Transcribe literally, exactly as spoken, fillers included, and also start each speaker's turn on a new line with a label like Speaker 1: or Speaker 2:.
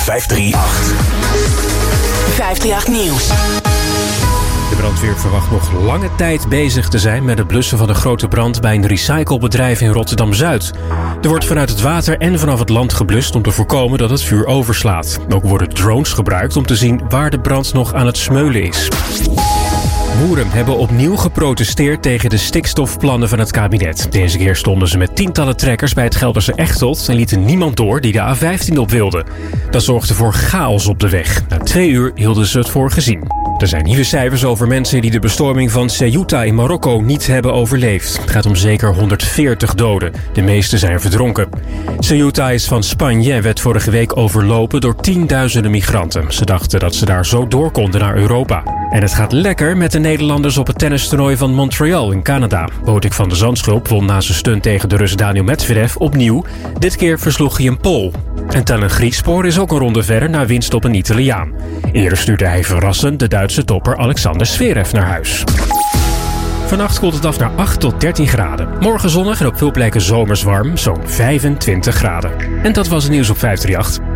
Speaker 1: vijfhonderdachttien.
Speaker 2: vijfhonderdachttien Nieuws.
Speaker 3: De brandweer verwacht nog lange tijd bezig te zijn met het blussen van een grote brand bij een recyclebedrijf in Rotterdam-Zuid. Er wordt vanuit het water en vanaf het land geblust om te voorkomen dat het vuur overslaat. Ook worden drones gebruikt om te zien waar de brand nog aan het smeulen is. Boeren hebben opnieuw geprotesteerd tegen de stikstofplannen van het kabinet. Deze keer stonden ze met tientallen trekkers bij het Gelderse Echteld en lieten niemand door die de A vijftien op wilde. Dat zorgde voor chaos op de weg. Na twee uur hielden ze het voor gezien. Er zijn nieuwe cijfers over mensen die de bestorming van Ceuta in Marokko niet hebben overleefd. Het gaat om zeker honderdveertig doden. De meeste zijn verdronken. Ceuta is van Spanje en werd vorige week overlopen door tienduizenden migranten. Ze dachten dat ze daar zo door konden naar Europa. En het gaat lekker met de Nederlanders op het tennistoernooi van Montreal in Canada. Botik van de Zandschulp won na zijn stunt tegen de Rus Daniil Medvedev opnieuw. Dit keer versloeg hij een Pool. En Tellen Griekspoor is ook een ronde verder na winst op een Italiaan. Eerder stuurde hij verrassend de Duitse topper Alexander Zverev naar huis. Vannacht koelt het af naar acht tot dertien graden. Morgen zonnig en op veel plekken zomers warm, zo'n vijfentwintig graden. En dat was het nieuws op vijfhonderdachttien.